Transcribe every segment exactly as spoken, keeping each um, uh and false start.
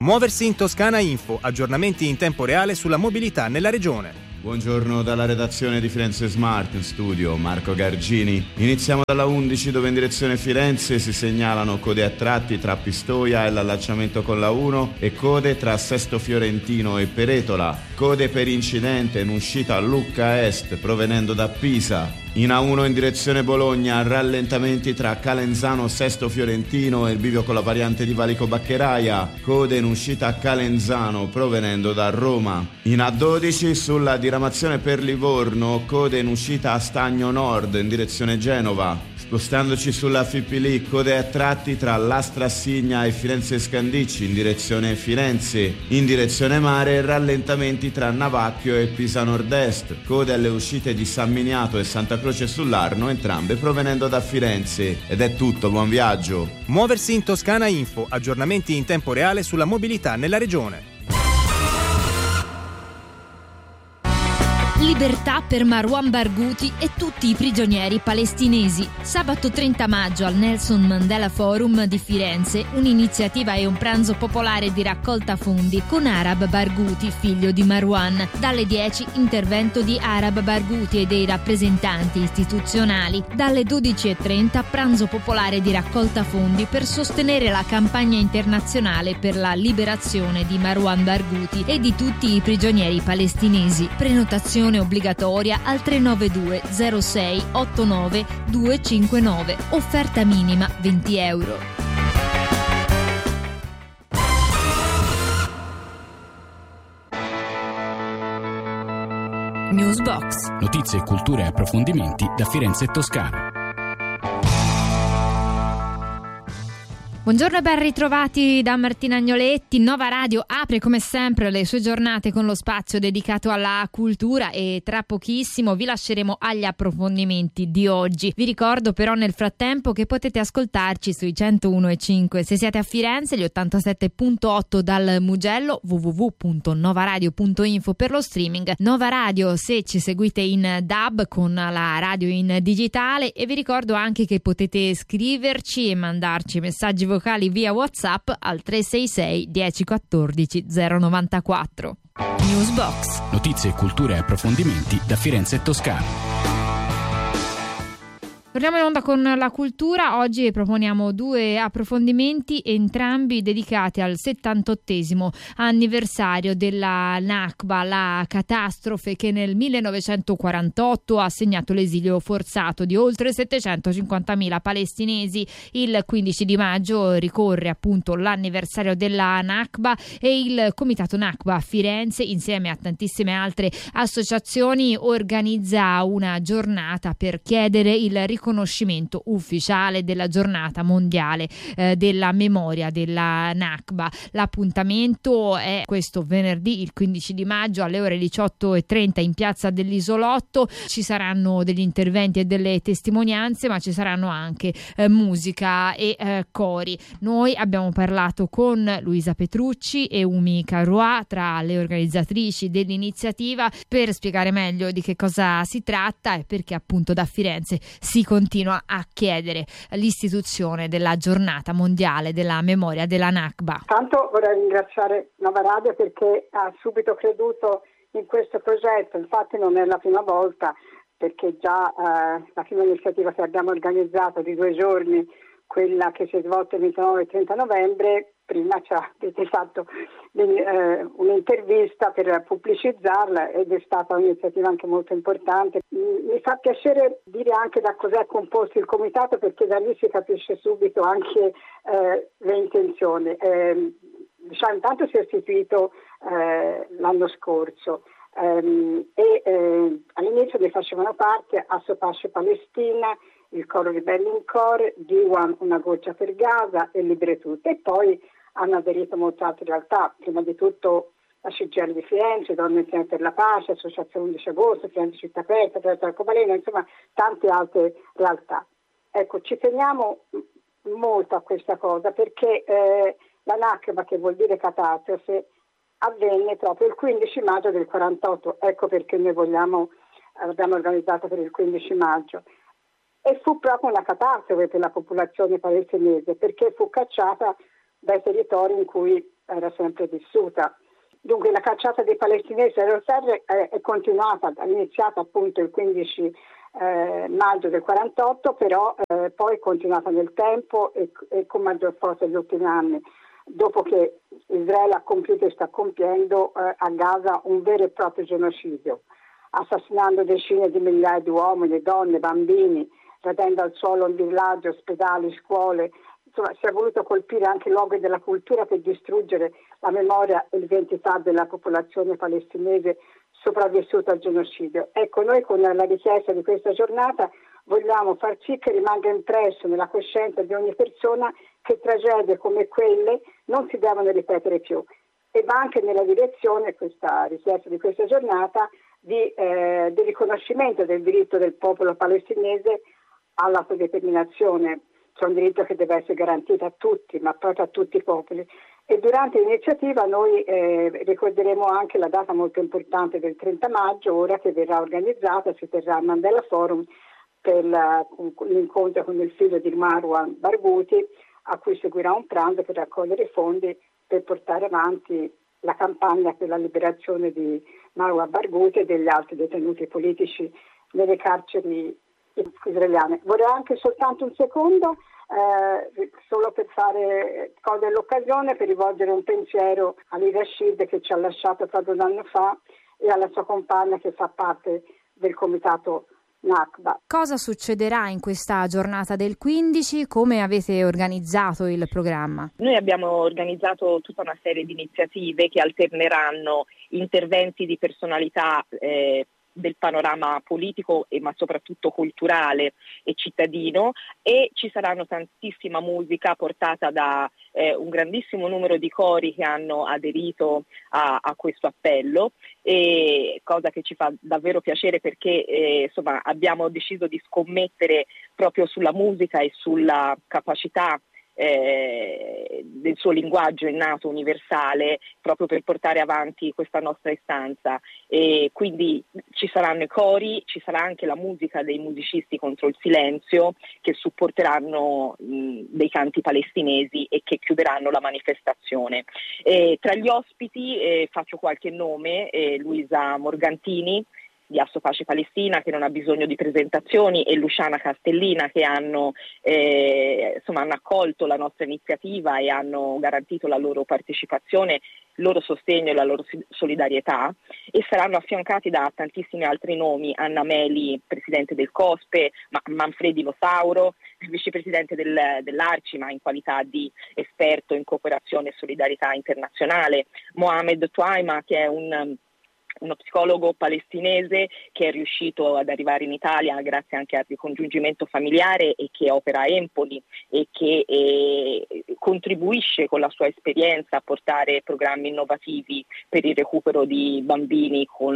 Muoversi in Toscana Info, aggiornamenti in tempo reale sulla mobilità nella regione. Buongiorno dalla redazione di Firenze Smart, in studio Marco Gargini. Iniziamo dalla undici, dove in direzione Firenze si segnalano code a tratti tra Pistoia e l'allacciamento con la uno e code tra Sesto Fiorentino e Peretola. Code per incidente in uscita a Lucca Est provenendo da Pisa. In A uno in direzione Bologna, rallentamenti tra Calenzano Sesto Fiorentino e il bivio con la variante di Valico Baccheraia, code in uscita a Calenzano provenendo da Roma. In A dodici sulla diramazione per Livorno, code in uscita a Stagno Nord in direzione Genova. Spostandoci sulla Fipili, code a tratti tra Lastra Assigna e Firenze Scandicci in direzione Firenze. In direzione mare, rallentamenti tra Navacchio e Pisa Nord-Est, code alle uscite di San Miniato e Santa Croce sull'Arno, entrambe provenendo da Firenze. Ed è tutto, buon viaggio. Muoversi in Toscana Info, aggiornamenti in tempo reale sulla mobilità nella regione. Libertà per Marwan Barghouti e tutti i prigionieri palestinesi. Sabato trenta maggio al Nelson Mandela Forum di Firenze, un'iniziativa e un pranzo popolare di raccolta fondi con Arab Barghouti, figlio di Marwan. Dalle dieci intervento di Arab Barghouti e dei rappresentanti istituzionali. Dalle dodici e trenta pranzo popolare di raccolta fondi per sostenere la campagna internazionale per la liberazione di Marwan Barghouti e di tutti i prigionieri palestinesi. Prenotazione obbligatoria al tre nove due zero sei otto nove due cinque nove. Offerta minima venti euro. Newsbox. Notizie, cultura e approfondimenti da Firenze e Toscana. Buongiorno e ben ritrovati da Martina Agnoletti. Nova Radio apre come sempre le sue giornate con lo spazio dedicato alla cultura e tra pochissimo vi lasceremo agli approfondimenti di oggi. Vi ricordo però nel frattempo che potete ascoltarci sui centouno e cinque se siete a Firenze, gli ottantasette virgola otto dal Mugello, w w w punto novaradio punto info per lo streaming. Nova Radio se ci seguite in D A B con la radio in digitale, e vi ricordo anche che potete scriverci e mandarci messaggi vocali via WhatsApp al tre sei sei dieci quattordici zero novantaquattro. Newsbox. Notizie, cultura e approfondimenti da Firenze e Toscana. Torniamo in onda con la cultura. Oggi proponiamo due approfondimenti, entrambi dedicati al settantottesimo anniversario della Nakba, la catastrofe che nel millenovecentoquarantotto ha segnato l'esilio forzato di oltre settecentocinquantamila palestinesi. Il quindici di maggio ricorre appunto l'anniversario della Nakba e il Comitato Nakba a Firenze, insieme a tantissime altre associazioni, organizza una giornata per chiedere il riconoscimento riconoscimento ufficiale della giornata mondiale eh, della memoria della Nakba. L'appuntamento è questo venerdì, il quindici di maggio, alle ore diciotto e trenta in piazza dell'Isolotto. Ci saranno degli interventi e delle testimonianze, ma ci saranno anche eh, musica e eh, cori. Noi abbiamo parlato con Luisa Petrucci e Umi Carrois, tra le organizzatrici dell'iniziativa, per spiegare meglio di che cosa si tratta e perché appunto da Firenze si continua a chiedere l'istituzione della giornata mondiale della memoria della Nakba. Tanto vorrei ringraziare Nova Radio perché ha subito creduto in questo progetto. Infatti non è la prima volta, perché già eh, la prima iniziativa che abbiamo organizzato di due giorni, quella che si è svolta il ventinove e trenta novembre, prima ci avete fatto eh, un'intervista per pubblicizzarla ed è stata un'iniziativa anche molto importante. Mi fa piacere dire anche da cos'è composto il comitato, perché da lì si capisce subito anche eh, le intenzioni. Eh, diciamo, intanto si è istituito eh, l'anno scorso ehm, e eh, all'inizio ne facevano parte Assopasce Palestina, il Coro Ribelli in Core, Diwan Una Goccia per Gaza e Libre Tutte, e poi hanno aderito molte altre realtà, prima di tutto la C G I L di Firenze, Donne insieme per la pace, Associazione undici agosto, Firenze Città Aperta, Teatro Arcobaleno, insomma tante altre realtà. Ecco, ci teniamo molto a questa cosa perché eh, la Nakba, che vuol dire catastrofe, avvenne proprio il quindici maggio del quarantotto, ecco perché noi vogliamo, abbiamo organizzato per il quindici maggio. E fu proprio una catastrofe per la popolazione palestinese, perché fu cacciata dai territori in cui era sempre vissuta. Dunque la cacciata dei palestinesi alle terre è, è continuata, è iniziata appunto il quindici eh, maggio del quarantotto, però eh, poi è continuata nel tempo e, e con maggior forza negli ultimi anni, dopo che Israele ha compiuto e sta compiendo eh, a Gaza un vero e proprio genocidio, assassinando decine di migliaia di uomini, donne, bambini, radendo al suolo un villaggio, ospedali, scuole. Insomma, si è voluto colpire anche i luoghi della cultura per distruggere la memoria e l'identità della popolazione palestinese sopravvissuta al genocidio. Ecco, noi con la richiesta di questa giornata vogliamo far sì che rimanga impresso nella coscienza di ogni persona che tragedie come quelle non si devono ripetere più, e va anche nella direzione, questa richiesta di questa giornata, di, eh, di riconoscimento del diritto del popolo palestinese all'autodeterminazione. C'è un diritto che deve essere garantito a tutti, ma proprio a tutti i popoli. E durante l'iniziativa noi eh, ricorderemo anche la data molto importante del trenta maggio, ora che verrà organizzata, si terrà al Mandela Forum per la, l'incontro con il figlio di Marwan Barghouti, a cui seguirà un pranzo per raccogliere fondi per portare avanti la campagna per la liberazione di Marwan Barghouti e degli altri detenuti politici nelle carceri israeliane. Vorrei anche soltanto un secondo, eh, solo per fare cogliere l'occasione per rivolgere un pensiero a Lida Rashid, che ci ha lasciato proprio un anno fa, e alla sua compagna che fa parte del comitato Nakba. Cosa succederà in questa giornata del quindici? Come avete organizzato il programma? Noi abbiamo organizzato tutta una serie di iniziative che alterneranno interventi di personalità eh, del panorama politico e ma soprattutto culturale e cittadino, e ci saranno tantissima musica portata da eh, un grandissimo numero di cori che hanno aderito a, a questo appello, e cosa che ci fa davvero piacere perché eh, insomma abbiamo deciso di scommettere proprio sulla musica e sulla capacità Eh, del suo linguaggio innato universale, proprio per portare avanti questa nostra istanza. E quindi ci saranno i cori, ci sarà anche la musica dei musicisti contro il silenzio che supporteranno mh, dei canti palestinesi e che chiuderanno la manifestazione. E tra gli ospiti eh, faccio qualche nome: eh, Luisa Morgantini di Asso Pace Palestina, che non ha bisogno di presentazioni, e Luciana Castellina, che hanno, eh, insomma, hanno accolto la nostra iniziativa e hanno garantito la loro partecipazione, il loro sostegno e la loro solidarietà, e saranno affiancati da tantissimi altri nomi: Anna Meli, presidente del COSPE, ma Manfredi Losauro, vicepresidente del, dell'Arci, ma in qualità di esperto in cooperazione e solidarietà internazionale, Mohamed Tuaima, che è un uno psicologo palestinese che è riuscito ad arrivare in Italia grazie anche al ricongiungimento familiare e che opera a Empoli e che eh, contribuisce con la sua esperienza a portare programmi innovativi per il recupero di bambini con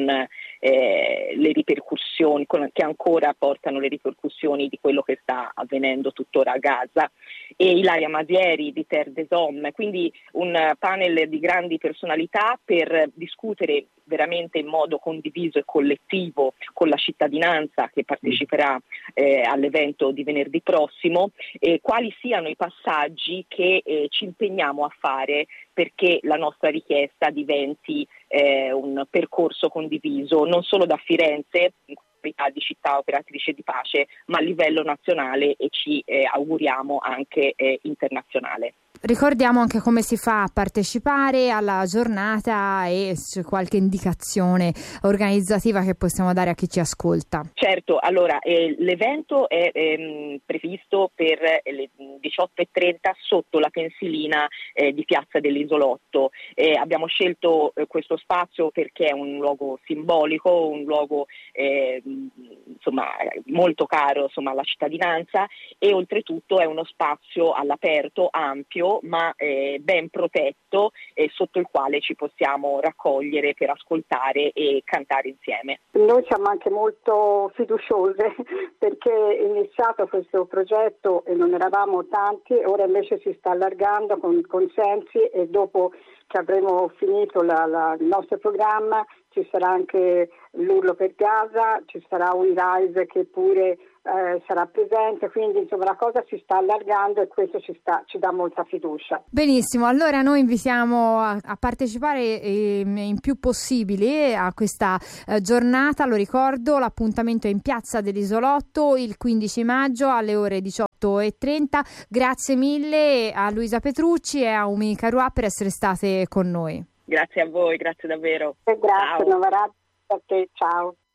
eh, le ripercussioni, con, che ancora portano le ripercussioni di quello che sta avvenendo tuttora a Gaza, e Ilaria Masieri di Terre des Hommes. Quindi un panel di grandi personalità per discutere veramente in modo condiviso e collettivo con la cittadinanza che parteciperà eh, all'evento di venerdì prossimo, eh, quali siano i passaggi che eh, ci impegniamo a fare perché la nostra richiesta diventi eh, un percorso condiviso non solo da Firenze in qualità di città operatrice di pace, ma a livello nazionale e ci eh, auguriamo anche eh, internazionale. Ricordiamo anche come si fa a partecipare alla giornata e c'è qualche indicazione organizzativa che possiamo dare a chi ci ascolta. Certo, allora eh, l'evento è ehm, previsto per le diciotto e trenta sotto la pensilina eh, di Piazza dell'Isolotto. Eh, abbiamo scelto eh, questo spazio perché è un luogo simbolico, un luogo eh, insomma molto caro insomma alla cittadinanza, e oltretutto è uno spazio all'aperto, ampio, ma eh, ben protetto, eh, sotto il quale ci possiamo raccogliere per ascoltare e cantare insieme. Noi siamo anche molto fiduciose perché è iniziato questo progetto e non eravamo tanti, ora invece si sta allargando con consensi, e dopo che avremo finito la, la, il nostro programma ci sarà anche l'Urlo per Gaza, ci sarà un Rise che pure eh, sarà presente, quindi insomma la cosa si sta allargando e questo ci, sta, ci dà molta fiducia. Benissimo, allora noi invitiamo a, a partecipare eh, in più possibile a questa eh, giornata. Lo ricordo, l'appuntamento è in Piazza dell'Isolotto il quindici maggio alle ore diciotto e trenta. Grazie mille a Luisa Petrucci e a Umi Caruà per essere state con noi. Grazie a voi, grazie davvero. E grazie, ciao. Nova Radio, a te, ciao.